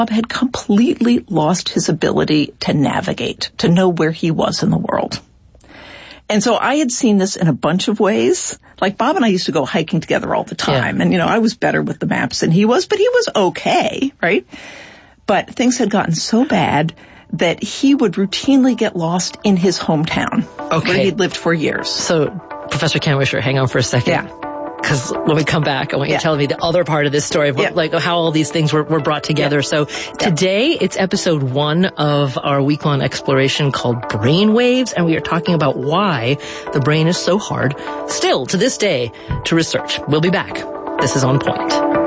Bob had completely lost his ability to navigate, to know where he was in the world. And so I had seen this in a bunch of ways. Like Bob and I used to go hiking together all the time. Yeah. And, I was better with the maps than he was, but he was okay, right? But things had gotten so bad that he would routinely get lost in his hometown, where he'd lived for years. So, Professor Kanwisher, hang on for a second. Yeah. Because when we come back, I want you to tell me the other part of this story, of like how all these things were brought together. Yeah. So today, it's episode 1 of our week-long exploration called Brain Waves, and we are talking about why the brain is so hard, still to this day, to research. We'll be back. This is On Point.